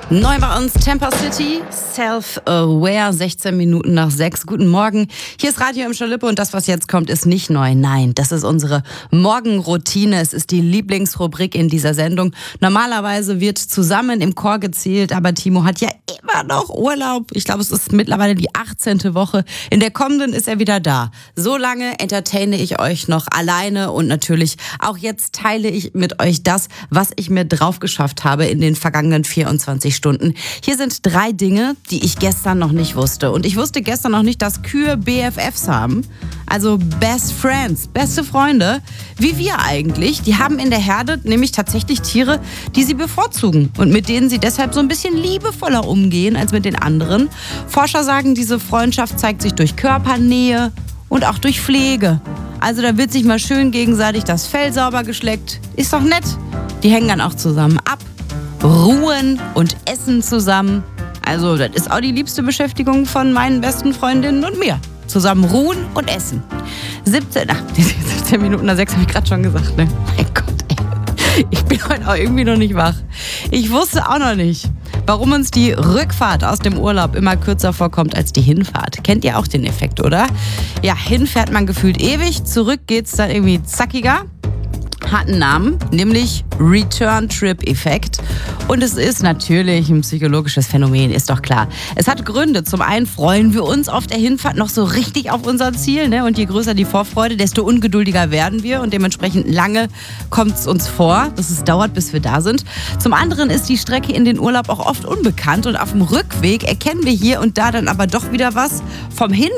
Neu bei uns Tampa City, Self-Aware, 16 Minuten nach 6. Guten Morgen, hier ist Radio im Schalippe und das, was jetzt kommt, ist nicht neu. Nein, das ist unsere Morgenroutine. Es ist die Lieblingsrubrik in dieser Sendung. Normalerweise wird zusammen im Chor gezählt, aber Timo hat ja immer noch Urlaub. Ich glaube, es ist mittlerweile die 18. Woche. In der kommenden ist er wieder da. So lange entertaine ich euch noch alleine und natürlich auch jetzt teile ich mit euch das, was ich mir drauf geschafft habe in den vergangenen 24 Stunden. Hier sind 3 Dinge, die ich gestern noch nicht wusste. Und ich wusste gestern noch nicht, dass Kühe BFFs haben. Also Best Friends, beste Freunde. Wie wir eigentlich. Die haben in der Herde nämlich tatsächlich Tiere, die sie bevorzugen. Und mit denen sie deshalb so ein bisschen liebevoller umgehen als mit den anderen. Forscher sagen, diese Freundschaft zeigt sich durch Körpernähe und auch durch Pflege. Also da wird sich mal schön gegenseitig das Fell sauber geschleckt. Ist doch nett. Die hängen dann auch zusammen ab. Ruhen und essen zusammen. Also das ist auch die liebste Beschäftigung von meinen besten Freundinnen und mir. Zusammen ruhen und essen. 17 Minuten nach 6 habe ich gerade schon gesagt, ne? Mein Gott, ey. Ich bin heute auch irgendwie noch nicht wach. Ich wusste auch noch nicht, warum uns die Rückfahrt aus dem Urlaub immer kürzer vorkommt als die Hinfahrt. Kennt ihr auch den Effekt, oder? Ja, hin fährt man gefühlt ewig, zurück geht's dann irgendwie zackiger. Hat einen Namen, nämlich Return-Trip-Effekt. Und es ist natürlich ein psychologisches Phänomen, ist doch klar. Es hat Gründe. Zum einen freuen wir uns auf der Hinfahrt noch so richtig auf unser Ziel, ne? Und je größer die Vorfreude, desto ungeduldiger werden wir. Und dementsprechend lange kommt es uns vor, dass es dauert, bis wir da sind. Zum anderen ist die Strecke in den Urlaub auch oft unbekannt. Und auf dem Rückweg erkennen wir hier und da dann aber doch wieder was vom Hin